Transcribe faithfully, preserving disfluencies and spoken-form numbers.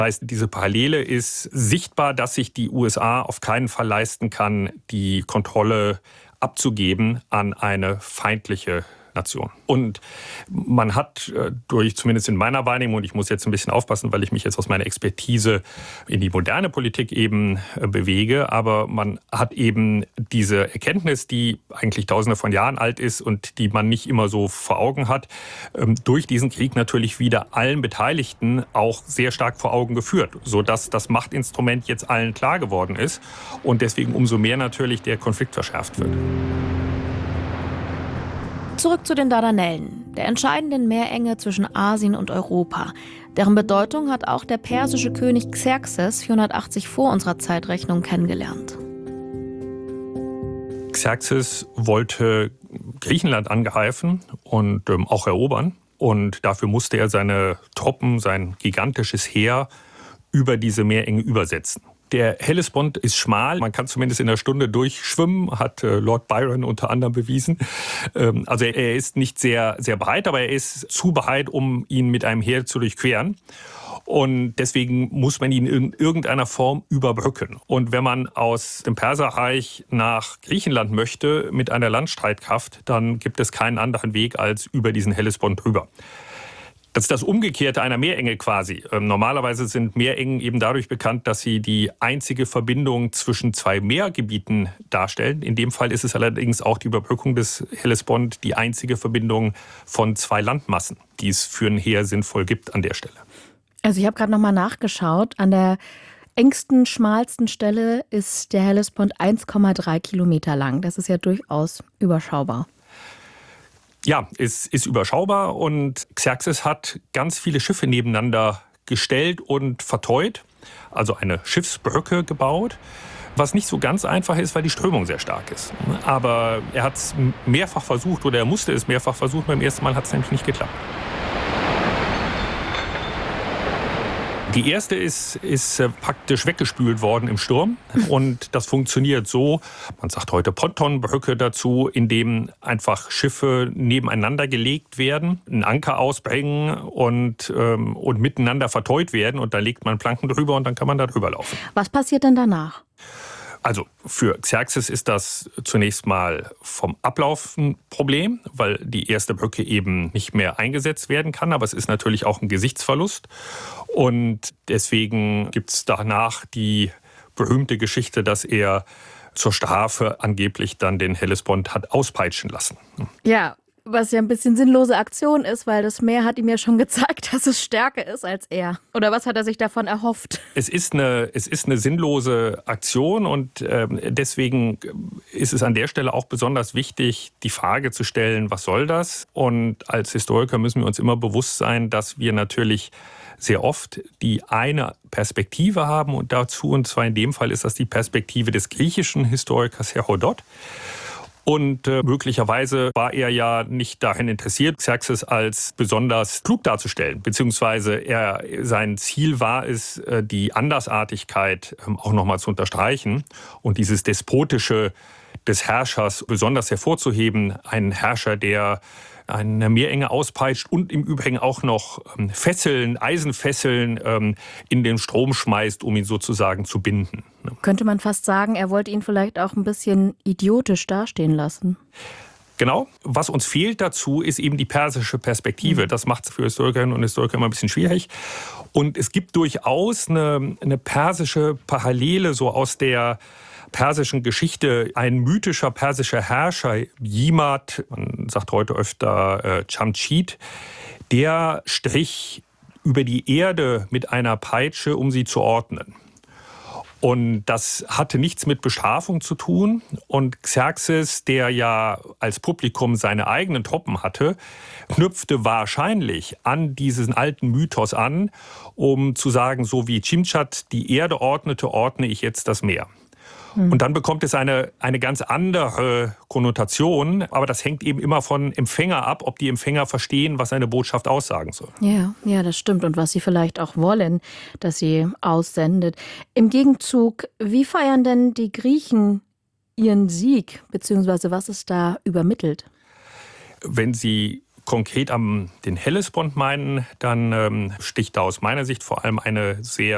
Das heißt, diese Parallele ist sichtbar, dass sich die U S A auf keinen Fall leisten kann, die Kontrolle abzugeben an eine feindliche Nation. Und man hat durch, zumindest in meiner Wahrnehmung, und ich muss jetzt ein bisschen aufpassen, weil ich mich jetzt aus meiner Expertise in die moderne Politik eben bewege, aber man hat eben diese Erkenntnis, die eigentlich tausende von Jahren alt ist und die man nicht immer so vor Augen hat, durch diesen Krieg natürlich wieder allen Beteiligten auch sehr stark vor Augen geführt, sodass das Machtinstrument jetzt allen klar geworden ist und deswegen umso mehr natürlich der Konflikt verschärft wird. Zurück zu den Dardanellen, der entscheidenden Meerenge zwischen Asien und Europa. Deren Bedeutung hat auch der persische König Xerxes vierhundertachtzig vor unserer Zeitrechnung kennengelernt. Xerxes wollte Griechenland angreifen und ähm, auch erobern. Und dafür musste er seine Truppen, sein gigantisches Heer über diese Meerenge übersetzen. Der Hellespont ist schmal, man kann zumindest in einer Stunde durchschwimmen, hat äh, Lord Byron unter anderem bewiesen. Ähm, also er, er ist nicht sehr, sehr breit, aber er ist zu breit, um ihn mit einem Heer zu durchqueren. Und deswegen muss man ihn in irgendeiner Form überbrücken. Und wenn man aus dem Perserreich nach Griechenland möchte mit einer Landstreitkraft, dann gibt es keinen anderen Weg als über diesen Hellespont drüber. Das ist das Umgekehrte einer Meerenge quasi. Ähm, normalerweise sind Meerengen eben dadurch bekannt, dass sie die einzige Verbindung zwischen zwei Meergebieten darstellen. In dem Fall ist es allerdings auch die Überbrückung des Hellespont die einzige Verbindung von zwei Landmassen, die es für ein Heer sinnvoll gibt an der Stelle. Also ich habe gerade noch mal nachgeschaut. An der engsten, schmalsten Stelle ist der Hellespont eins Komma drei Kilometer lang. Das ist ja durchaus überschaubar. Ja, es ist überschaubar und Xerxes hat ganz viele Schiffe nebeneinander gestellt und verteut, also eine Schiffsbrücke gebaut, was nicht so ganz einfach ist, weil die Strömung sehr stark ist. Aber er hat es mehrfach versucht oder er musste es mehrfach versuchen, beim ersten Mal hat es nämlich nicht geklappt. Die erste ist, ist praktisch weggespült worden im Sturm und das funktioniert so, man sagt heute Pontonbrücke dazu, indem einfach Schiffe nebeneinander gelegt werden, einen Anker ausbringen und, ähm, und miteinander verteut werden und da legt man Planken drüber und dann kann man da drüber laufen. Was passiert denn danach? Also für Xerxes ist das zunächst mal vom Ablauf ein Problem, weil die erste Brücke eben nicht mehr eingesetzt werden kann. Aber es ist natürlich auch ein Gesichtsverlust. Und deswegen gibt es danach die berühmte Geschichte, dass er zur Strafe angeblich dann den Hellespont hat auspeitschen lassen. Ja, was ja ein bisschen sinnlose Aktion ist, weil das Meer hat ihm ja schon gezeigt, dass es stärker ist als er. Oder was hat er sich davon erhofft? Es ist eine, es ist eine sinnlose Aktion und äh, deswegen ist es an der Stelle auch besonders wichtig, die Frage zu stellen, was soll das? Und als Historiker müssen wir uns immer bewusst sein, dass wir natürlich sehr oft die eine Perspektive haben und dazu, und zwar in dem Fall ist das die Perspektive des griechischen Historikers Herodot. Und äh, möglicherweise war er ja nicht daran interessiert, Xerxes als besonders klug darzustellen. Beziehungsweise er, sein Ziel war es, äh, die Andersartigkeit äh, auch nochmal zu unterstreichen und dieses Despotische des Herrschers besonders hervorzuheben. Ein Herrscher, der eine Meerenge auspeitscht und im Übrigen auch noch ähm, Fesseln, Eisenfesseln ähm, in den Strom schmeißt, um ihn sozusagen zu binden. Könnte man fast sagen, er wollte ihn vielleicht auch ein bisschen idiotisch dastehen lassen. Genau. Was uns fehlt dazu, ist eben die persische Perspektive. Das macht es für Historikerinnen und Historiker immer ein bisschen schwierig. Und es gibt durchaus eine, eine persische Parallele so aus der persischen Geschichte. Ein mythischer persischer Herrscher, Jimad, man sagt heute öfter äh, Dschamschid, der strich über die Erde mit einer Peitsche, um sie zu ordnen. Und das hatte nichts mit Bestrafung zu tun. Und Xerxes, der ja als Publikum seine eigenen Truppen hatte, knüpfte wahrscheinlich an diesen alten Mythos an, um zu sagen, so wie Dschimdschat die Erde ordnete, ordne ich jetzt das Meer. Und dann bekommt es eine, eine ganz andere Konnotation. Aber das hängt eben immer von Empfänger ab, ob die Empfänger verstehen, was eine Botschaft aussagen soll. Ja, ja, das stimmt. Und was sie vielleicht auch wollen, dass sie aussendet. Im Gegenzug, wie feiern denn die Griechen ihren Sieg? Beziehungsweise was ist da übermittelt? Wenn Sie konkret am den Hellespont meinen, dann ähm, sticht da aus meiner Sicht vor allem eine sehr